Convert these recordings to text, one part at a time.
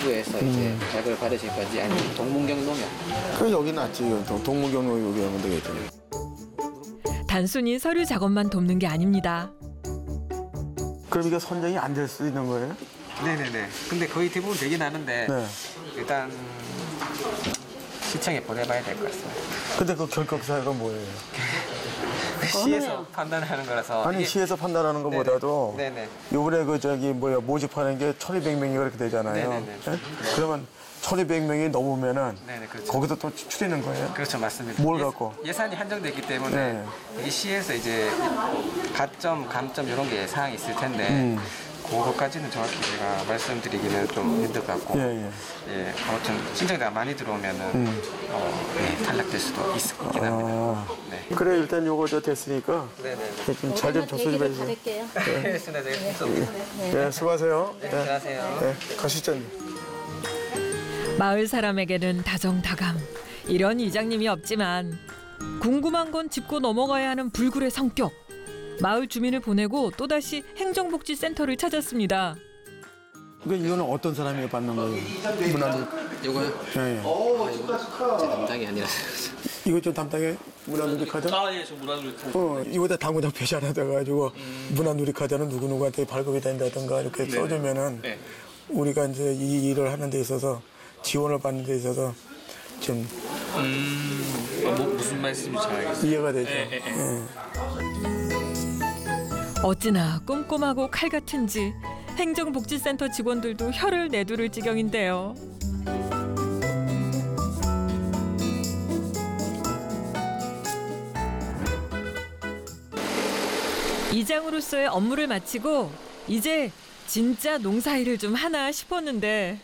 지구에서 이제 자격을 받으실 건지 아니면 동문경 농협. 그럼 여기 낫지. 동문경 여기 하면 되겠죠. 단순히 서류 작업만 돕는 게 아닙니다. 그럼 이게 선정이 안 될 수 있는 거예요? 네네네. 근데 거의 대부분 되긴 하는데 네. 일단 시청에 보내봐야 될 것 같습니다. 근데 그 결격사유가 뭐예요? 시에서 판단하는 거라서. 아니 이게... 시에서 판단하는 것보다도 네네. 요번에 그 모집하는 게 1,200명이 그렇게 되잖아요. 네네네. 네? 그러면 1,200명이 넘으면은 네네, 그렇죠. 거기서 또 추리는 거예요? 그렇죠, 맞습니다. 뭘 갖고? 예산이 한정되기 때문에 네. 이 시에서 이제 가점, 감점 이런 게 사항이 있을 텐데 그거까지는 정확히 제가 말씀드리기는 좀 힘들 것 같고 예. 아무튼 신청자가 많이 들어오면은 탈락될 수도 있긴 합니다. 네. 그래 일단 요거 저 됐으니까 네네. 잘 좀 접수 좀 해주세요. 알겠습니다. 네, 수고하세요. 네, 안녕하세요. 네, 가시죠. 마을 사람에게는 다정다감. 이런 이장님이 없지만 궁금한 건 짚고 넘어가야 하는 불굴의 성격. 마을 주민을 보내고 또다시 행정복지센터를 찾았습니다. 그러니까 이거는 어떤 사람이 받는 거예요? 문화놀이. 요거요? 예. 이거 제 담당이 아니라서. 이거 좀 담당해? 문화놀이 카드? 아, 예, 저 문화놀이 카드. 이거다 당구장 표시하나 돼가지고 문화놀이 카드는 누구누구한테 발급이 된다든가 이렇게 써주면은 네. 우리가 이제 이 일을 하는 데 있어서 지원을 받는 데 있어서 좀 무슨 말씀인지 잘 알겠습니다. 이해가 되죠. 예. 어찌나 꼼꼼하고 칼 같은지 행정복지센터 직원들도 혀를 내두를 지경인데요. 이장으로서의 업무를 마치고 이제 진짜 농사일을 좀 하나 싶었는데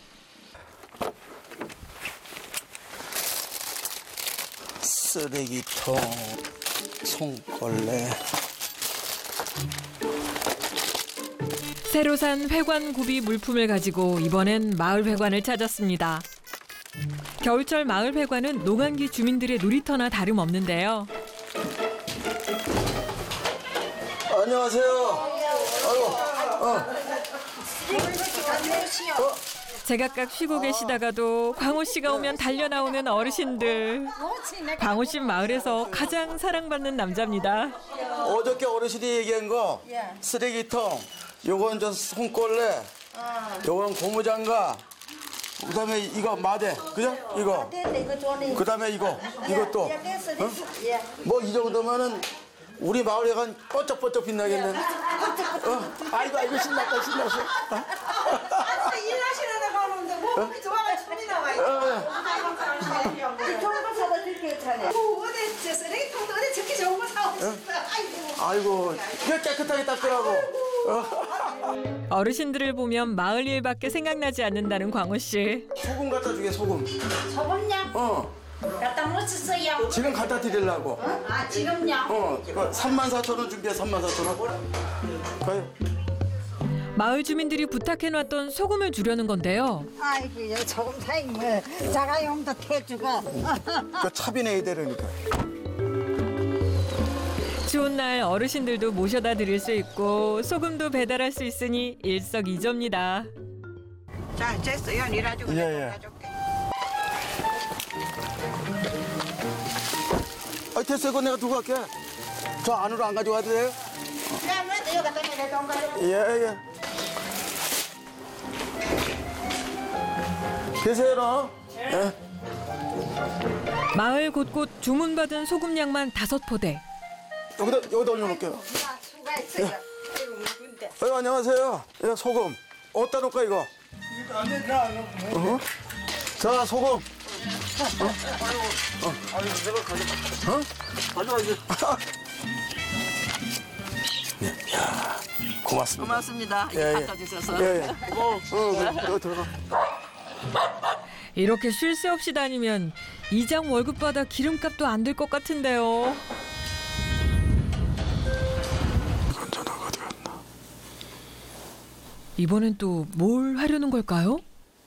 쓰레기통, 손걸레. 새로 산 회관 구비 물품을 가지고 이번엔 마을 회관을 찾았습니다. 겨울철 마을 회관은 농한기 주민들의 놀이터나 다름없는데요. 안녕하세요. 제각각 쉬고 계시다가도 광호 씨가 오면 달려나오는 어르신들. 광호 씨 마을에서 가장 사랑받는 남자입니다. 어저께 어르신이 얘기한 거 쓰레기통, 요건 저 손걸레, 요건 고무장갑, 그다음에 이거 마대, 그죠? 이거. 그다음에 이것도. 뭐 이 정도면은 우리 마을에 간 번쩍번쩍 빛나겠네. 아이고 신났어. 일하시는 가는데 몸이 좋아가지고 손이 나와요. 좋은 거 사다 줄게 괜찮아. 어디 저 쓰레기통도 어디 저렇게 좋은 거 사오고 싶어. 아이고 이거 깨끗하게 닦더라고. 어르신들을 보면 마을 일밖에 생각나지 않는다는 광호 씨. 소금 갖다 주게 소금. 소금요? 갖다 놓쳤어요. 지금 갖다 드리려고. 아 지금요? 34,000원 준비해. 34,000원. 가요. 마을 주민들이 부탁해놨던 소금을 주려는 건데요. 아이고 소금 사이 뭐 자가용도 태주가. 그 차비 내야 되니까. 추운 날 어르신들도 모셔다 드릴 수 있고 소금도 배달할 수 있으니 일석이조입니다. 자 됐어요. 일하주고 예. 됐어. 이거 내가 두고 갈게. 저 안으로 안 가져와도 돼요? 네, 이거 갖다 내려 돈 가지고. 예. 계세요, 너? 예. 마을 곳곳 주문받은 소금량만 5포대. 여기다 올려놓을게요. 수가 있어요. 이거 묵은데. 안녕하세요. 예, 소금. 어디다 놓을까, 이거? 자, 소금. 야, 고맙습니다. 고맙습니다. 예. 갖다 주셔서. 예. 들어가. 이렇게 쉴 새 없이 다니면 이장 월급 받아 기름값도 안 들 것 같은데요. 전화가 어디 갔나? 이번엔 또 뭘 하려는 걸까요?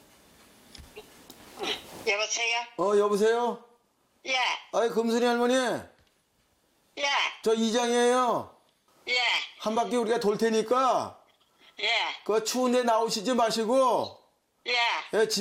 여보세요? 여보세요? 예. 아이, 금순이 할머니. 예. 저 이장이에요. 예. 한 바퀴 우리가 돌 테니까 예. 그 추운데 나오시지 마시고 예. 예,